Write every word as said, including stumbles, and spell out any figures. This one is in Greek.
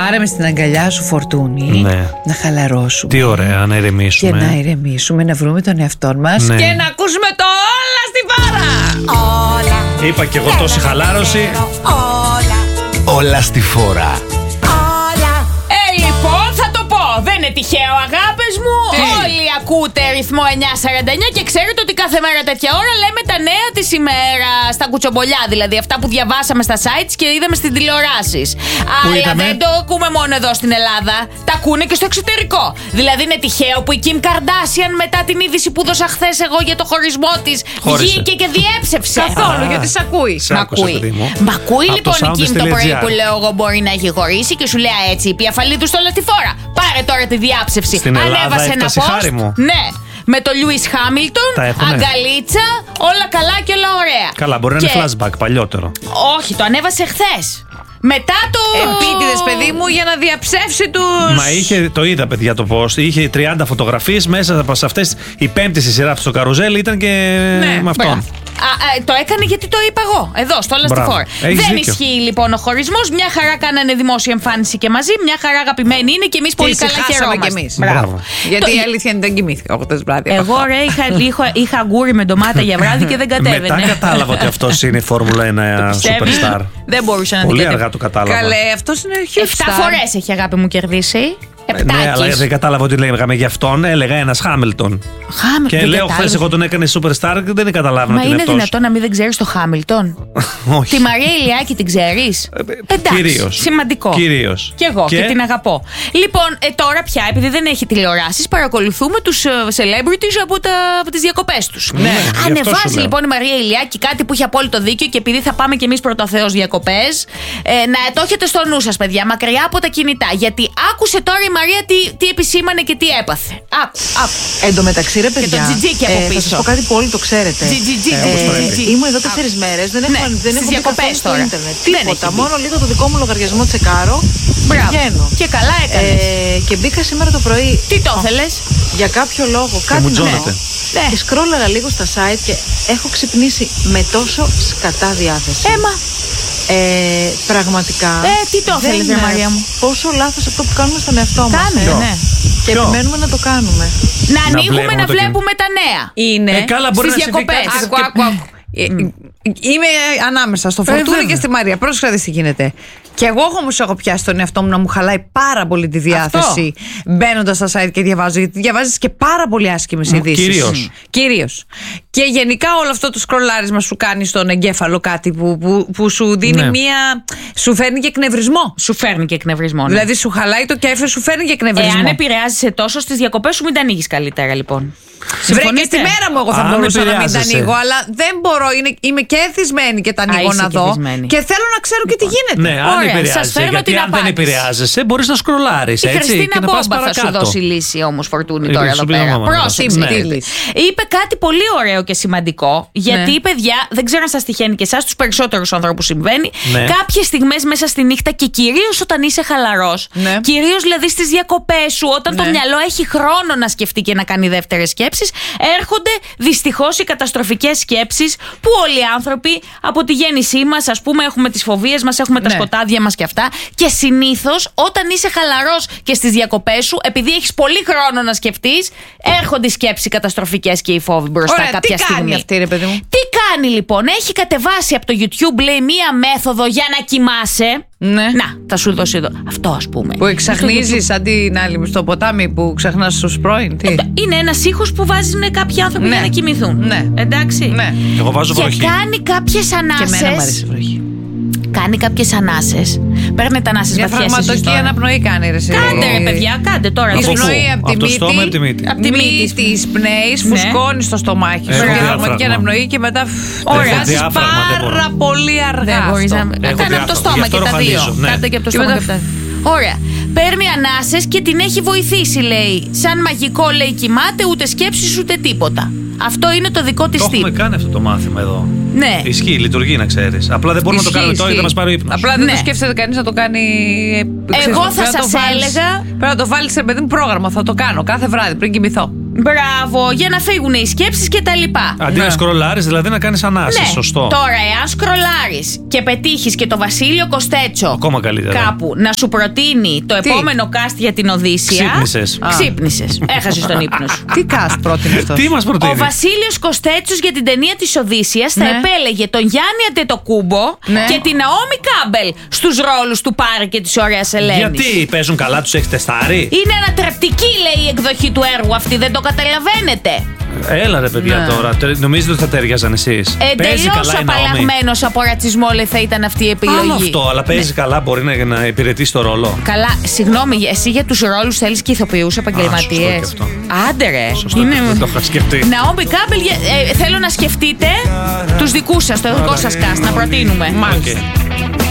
Πάρε με στην αγκαλιά σου, Φορτούνη. Ναι. Να χαλαρώσουμε. Τι ωραία, να ηρεμήσουμε. Και να ηρεμήσουμε, να βρούμε τον εαυτό μας. Ναι. Και να ακούσουμε το όλα στη φόρα. Όλα. Είπα και εγώ τόση χαλάρωση. Όλα. Όλα στη φόρα. Όλα. Ε, λοιπόν, θα το πω. Δεν είναι τυχαίο, αγάπες μου. Τι? Όλοι ακούτε ρυθμό εννιά σαράντα εννιά και ξέρετε ότι κάθε μέρα τέτοια ώρα λέμε τα νέα της ημέρας. Τα κουτσομπολιά δηλαδή. Αυτά που διαβάσαμε στα sites και είδαμε στις τηλεοράσεις. Αλλά είδαμε? δεν το ακούμε μόνο εδώ στην Ελλάδα. Τα ακούνε και στο εξωτερικό. Δηλαδή είναι τυχαίο που η Kim Kardashian μετά την είδηση που δώσα χθες εγώ για το χωρισμό της Χώρισε. βγήκε και διέψευσε. Καθόλου, Α. γιατί σ' ακούει. Σε άκουσα, παιδί μου. Μ' ακούει Από το λοιπόν η Kim το soundist.gr. πρωί που λέω εγώ μπορεί να έχει χωρίσει και σου λέει «Α, έτσι είπε η αφαλή του στο λαστιφόρα. Πάρε τώρα τη διάψευση». Στην Ελλάδα Ανέβασε ένα έφτασε, χάρη post. μου. Ναι. Με το Lewis Hamilton, Τα έχουνε. αγκαλίτσα, όλα καλά και όλα ωραία. Καλά, μπορεί να Και- είναι flashback, παλιότερο. Όχι, το ανέβασε χθες. Μετά το. Επίτηδες, παιδί μου, για να διαψεύσει τους. Μα είχε, το είδα παιδιά το post, είχε τριάντα φωτογραφίες μέσα από αυτές. Η πέμπτη στη σειρά στο καρουζέλ ήταν και Ναι, με αυτόν. Μπράβο. Α, α, το έκανε γιατί το είπα εγώ, εδώ, στο Λαστιφόρ. Έχεις Δεν δίκιο. ισχύει λοιπόν ο χωρισμός. Μια χαρά κάνανε δημόσια εμφάνιση και μαζί. Μια χαρά αγαπημένοι είναι και εμείς πολύ καλά ησυχάσαμε χαιρόμαστε. κι εμείς. Μπράβο. Γιατί Το- η αλήθεια είναι δεν κοιμήθηκα εγώ χτες βράδυ. Εγώ ρε είχα, είχα, είχα γκούρι με ντομάτα για βράδυ και δεν κατέβαινε. Μετά κατάλαβα ότι αυτός είναι η Φόρμουλα ένα Πιστεύεις? superstar. Δεν μπορούσα να Πολύ την αργά το κατάλαβα. Καλέ, αυτός είναι huge Εφτά star. φορές έχει αγάπη μου κερδίσει. Ναι, αλλά Επτάκης. δεν κατάλαβα ότι λέγαμε για αυτόν, έλεγα ένας Χάμιλτον. Χάμιλτον. Και δεν λέω κατάλαβες. χθες εγώ τον έκανε superstar και δεν καταλάβαινα Μα ότι είναι είναι αυτός. δυνατόν να μην δεν ξέρεις το Χάμιλτον? Όχι. Τη Μαρία Ηλιάκη την ξέρεις? Ε, Εντάξει, κυρίως. σημαντικό. Κυρίως. Και εγώ και, Και? την αγαπώ. Λοιπόν, ε, τώρα πια, επειδή δεν έχει τηλεοράσεις, παρακολουθούμε τους ε, celebrities από, τα, από τις διακοπές τους. Ναι, γι' αυτό σου Ανεβάζει λέω. λοιπόν η Μαρία Ηλιάκη κάτι που έχει απόλυτο δίκιο και επειδή θα πάμε κι εμείς πρωτοθέως διακοπές, ε, να το έχετε στο νου σας, παιδιά, μακριά από τα κινητά. Γιατί άκουσε τώρα η Μαρία τι, τι επισήμανε και τι έπαθε. Άκου, άκου. Εν τω μεταξύ, ρε παιδιά, το τζιτζίκι από ε, θα πίσω. σας πω κάτι που όλοι το ξέρετε. Τζιτζιτζι, Ε, όπως πρέπει. Ε, ήμουν εδώ τέσσερις μέρες, δεν έχω, Ναι, δεν στις έχω μπει διακοπές καθόλου στο τώρα. ίντερνετ. Δεν Τίποτα, έχει μπει. μόνο λίγο το δικό μου λογαριασμό τσεκάρω. Μπράβο. Βγαίνω. Και καλά έκανες. Ε, και μπήκα σήμερα το πρωί. Τι το ήθελες? Για κάποιο λόγο, κάτι μου να τζώνεται. δω. Ναι. Και σκρόλαρα λίγο στα site και έχω ξυπνήσει με τόσο σκατά διάθεση. Έμα. Ε, πραγματικά. Ε, τι το δεν θέλεις, ρε είναι Μαρία μου? Πόσο λάθος αυτό που κάνουμε στον εαυτό μας. Κάνε, ε. ναι. Και Ποιο? επιμένουμε να το κάνουμε. Να ανοίγουμε βλέπουμε να το βλέπουμε τα νέα. Είναι. Ε, καλά, μπορεί στις να συμβεί διακοπές. κάτι. Άκου, άκου, άκου. Ε, Είμαι ανάμεσα στο Φορτούνη βέβαια. και στη Μαρία. Πρόσεχα δεις τι γίνεται. Και εγώ όμως έχω πιάσει τον εαυτό μου να μου χαλάει πάρα πολύ τη διάθεση μπαίνοντας στα site και διαβάζω. Γιατί διαβάζεις και πάρα πολύ άσχημες ειδήσεις. κυρίως. Κυρίως. Και γενικά όλο αυτό το σκρολάρισμα σου κάνει στον εγκέφαλο κάτι που, που, που σου δίνει Ναι. μία. Σου φέρνει και εκνευρισμό. Σου φέρνει και εκνευρισμό. Ναι. Δηλαδή σου χαλάει το κέφι, σου φέρνει και εκνευρισμό. Εάν επηρεάζεσαι τόσο στις διακοπές σου, μην τα ανοίγεις καλύτερα λοιπόν. Βρε, και στη μέρα μου εγώ θα Αν μπορούσα να μην τα επηρεάζεσαι. ανοίγω, αλλά δεν μπορώ. Είναι, είμαι και εθισμένη και τα ανοίγω είσαι να και δω. εθισμένη. Και θέλω να ξέρω και τι γίνεται. Ναι, αν Ωραία, σας επηρεάζεσαι. φέρνω Γιατί την αν δεν απάντηση. επηρεάζεσαι, μπορεί να σκρολάρεις. Η Έτσι, Χριστίνα και να πας Μπόμπα θα σου παρακάτω. δώσει λύση όμως, Φορτούνη, Ε, τώρα σου εδώ πει πέρα. μάμα, Πρόσεξε. ναι. Τι λύση? Είπε κάτι πολύ ωραίο και σημαντικό. Γιατί, Ναι. παιδιά, δεν ξέρω αν σας τυχαίνει και εσάς, τους περισσότερους ανθρώπους συμβαίνει. Ναι. Κάποιες στιγμές μέσα στη νύχτα και κυρίως όταν είσαι χαλαρός, Ναι. κυρίως δηλαδή στις διακοπές σου, όταν το Ναι. μυαλό έχει χρόνο να σκεφτεί και να κάνει δεύτερες σκέψεις, έρχονται δυστυχώς οι καταστροφικές σκέψεις που όλοι οι άνθρωποι από τη γέννησή μας, ας πούμε, έχουμε τις φοβίες μας, έχουμε τα Ναι. σκοτάδια μας και αυτά. Και συνήθως όταν είσαι χαλαρός και στις διακοπές σου, επειδή έχεις πολύ χρόνο να σκεφτείς, έρχονται οι σκέψεις καταστροφικές και οι φόβοι μπροστά Ωραία, κάποια τι στιγμή. κάνει αυτή, ρε παιδί μου? Τι κάνει λοιπόν? Έχει κατεβάσει από το YouTube, λέει, μία μέθοδο για να κοιμάσαι. Ναι. Να, θα σου δώσω εδώ. Αυτό, ας πούμε. Που εξαχνίζεις αντί την άλλη στο ποτάμι που ξεχνάς στους πρώην. Τι? Είναι ένας ήχος που βάζουν κάποιοι άνθρωποι Ναι. για να κοιμηθούν. Ναι. Εντάξει. Ναι. Εγώ βάζω Και βροχή. κάνει κάποιες Και εμένα μου αρέσει ανάσες. η βροχή. Κάνει κάποιες ανάσες. Παίρνετε ανάσες Μια βαθιές εσείς πραγματική τώρα. αναπνοή κάνει, ρε εσύ. Κάντε ρε παιδιά, κάντε τώρα. Η Από Δεν πού? πνοή από τη Από το στόμα ή από τη μύτη. μύτη? Απ' τη μύτη. Μύτη εισπνέεις, Ναι. φουσκώνεις στο στομάχι σου. Έχω Μια διάφραγμα. πραγματική αναπνοή και μετά Ωραία. βγάζεις Διάφραγμα, δεν μπορώ. πάρα πολύ αργά. Δεν μπορείς να. αυτό. Έχω Κάνε από το διάφορα, στόμα γι' και αυτό τα δύο. ροφαλίζω, ναι. Κάντε και από το Και στόμα και μετά- από τα. Ωραία. Παίρνει ανάσες και την έχει βοηθήσει, λέει. Σαν μαγικό, λέει, κοιμάται, ούτε σκέψεις ούτε τίποτα. Αυτό είναι το δικό της Το έχουμε tip. κάνει αυτό το μάθημα εδώ. Ναι. Ισχύει, λειτουργεί να ξέρεις. Απλά δεν μπορούμε να το Ισχύει, κάνουμε τώρα γιατί ισχύει. θα μας πάρει ο ύπνος. Απλά δεν Ναι. το σκέφτεται κανείς να το κάνει. Εγώ θα Πρέπει να το σας βάλεις- έλεγα- Πρέπει να το βάλεις σε παιδί μου πρόγραμμα. Θα το κάνω κάθε βράδυ πριν κοιμηθώ. Μπράβο, για να φύγουν οι σκέψεις και τα λοιπά. Αντί Ναι. να σκρολάρεις, δηλαδή να κάνεις ανάσες. Ναι, Σωστό. τώρα εάν σκρολάρεις και πετύχεις και το Βασίλειο Κοστέτσο Ακόμα καλύτερα. κάπου να σου προτείνει το Τι? επόμενο cast για την Οδύσσεια. Ξύπνησες. Α. Ξύπνησες. Έχασες τον ύπνο σου. Τι cast πρότεινε αυτό. Τι μας Ο προτείνει. Βασίλειος Κοστέτσος για την ταινία της Οδύσσειας θα Ναι. επέλεγε τον Γιάννη Αντετοκούμπο Ναι. και την Ναόμι Κάμπελ στους ρόλους του Πάρη και της Ωραίας Ελένης. Γιατί παίζουν καλά, τους έχεις τεστάρει. Είναι ανατρεπτική, λέει, η εκδοχή του έργου αυτή, δεν το καταλαβαίνετε. Έλα ρε παιδιά Ναι. τώρα. Τε- Νομίζετε ότι θα ταιριάζαν εσείς. Παίζει Εντελώς καλά η Ναόμι. απαλλαγμένος από ρατσισμό, λέει, θα ήταν αυτή η επιλογή. Άλλο αυτό, αλλά παίζει καλά, μπορεί να, να υπηρετήσει το ρόλο. Καλά, συγγνώμη, εσύ για τους ρόλους θέλεις και ηθοποιούς σωστό επαγγελματίες. και αυτό. Άντε ρε. Σωστό, Είναι- δεν το είχα σκεφτεί. Ναόμι Κάμπελ, ε, θέλω να σκεφτείτε τους δικούς σας, το δικό σας cast, να προτείνουμε. Οκ.